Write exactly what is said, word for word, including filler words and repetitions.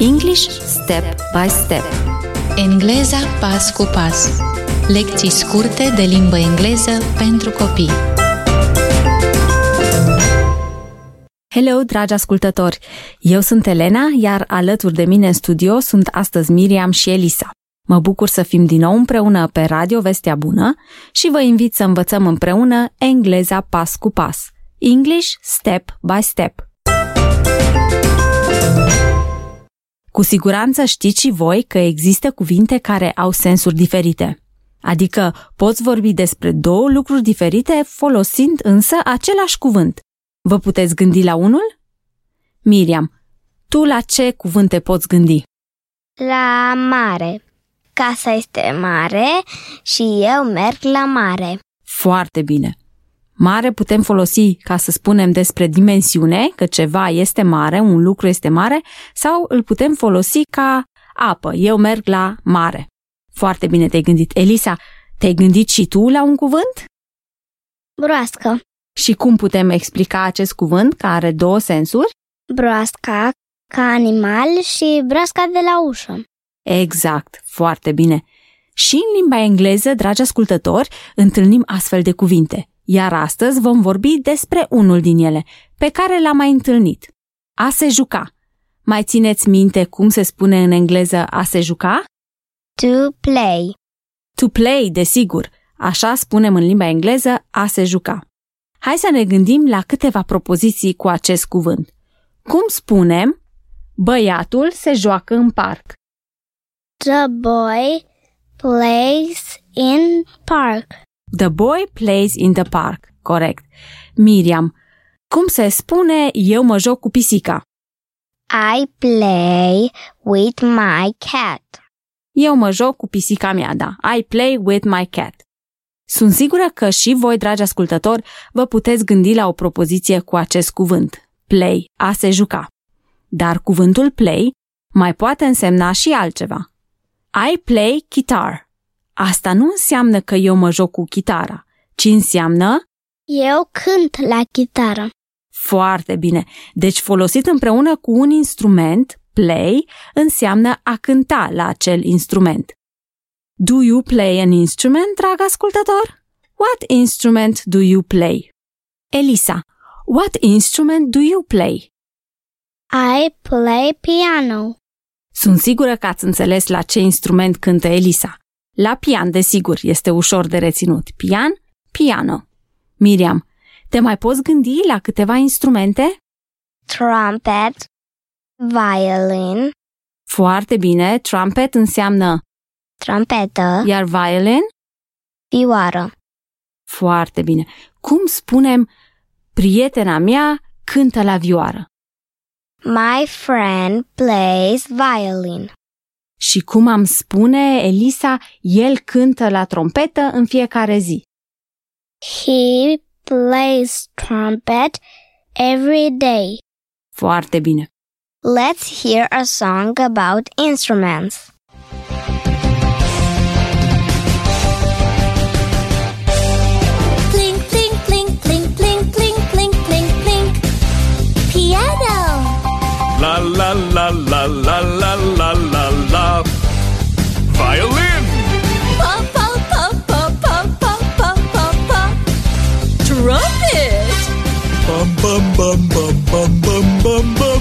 English Step by Step. Engleza pas cu pas. Lecții scurte de limbă engleză pentru copii. Hello, dragi ascultători! Eu sunt Elena, iar alături de mine în studio sunt astăzi Miriam și Elisa. Mă bucur să fim din nou împreună pe Radio Vestea Bună și vă invit să învățăm împreună engleza pas cu pas. English Step by Step. Cu siguranță știți și voi că există cuvinte care au sensuri diferite. Adică poți vorbi despre două lucruri diferite folosind însă același cuvânt. Vă puteți gândi la unul? Miriam, tu la ce cuvânt te poți gândi? La mare. Casa este mare și eu merg la mare. Foarte bine. Mare putem folosi ca să spunem despre dimensiune, că ceva este mare, un lucru este mare, sau îl putem folosi ca apă. Eu merg la mare. Foarte bine te-ai gândit. Elisa, te-ai gândit și tu la un cuvânt? Broască. Și cum putem explica acest cuvânt care are două sensuri? Broasca ca animal și broasca de la ușă. Exact, foarte bine. Și în limba engleză, dragi ascultători, întâlnim astfel de cuvinte. Iar astăzi vom vorbi despre unul din ele, pe care l-am mai întâlnit. A se juca. Mai țineți minte cum se spune în engleză a se juca? To play. To play, desigur. Așa spunem în limba engleză a se juca. Hai să ne gândim la câteva propoziții cu acest cuvânt. Cum spunem, băiatul se joacă în parc. The boy plays in park. The boy plays in the park. Corect. Miriam, cum se spune eu mă joc cu pisica? I play with my cat. Eu mă joc cu pisica mea, da. I play with my cat. Sunt sigură că și voi, dragi ascultători, vă puteți gândi la o propoziție cu acest cuvânt. Play, a se juca. Dar cuvântul play mai poate însemna și altceva. I play guitar. Asta nu înseamnă că eu mă joc cu chitara, ci înseamnă eu cânt la chitară. Foarte bine. Deci folosit împreună cu un instrument, play, înseamnă a cânta la acel instrument. Do you play an instrument, drag ascultător? What instrument do you play? Elisa, what instrument do you play? I play piano. Sunt sigură că ați înțeles la ce instrument cântă Elisa. La pian, desigur, este ușor de reținut. Pian, piano. Miriam, te mai poți gândi la câteva instrumente? Trumpet, violin. Foarte bine, trumpet înseamnă trompetă, iar violin? vioară. Foarte bine. Cum spunem, prietena mea cântă la vioară? My friend plays violin. Și cum am spune, Elisa, el cântă la trompetă în fiecare zi. He plays trumpet every day. Foarte bine. Let's hear a song about instruments. Plink, plink, plink, plink, plink, plink, plink, plink, plink. Piano. La la la la la la la la la. Violin. Pa, pa, pa, pa, pa, pa, pa, pa, pa. Trumpet. Bum bum bum bum bum bum bum bum.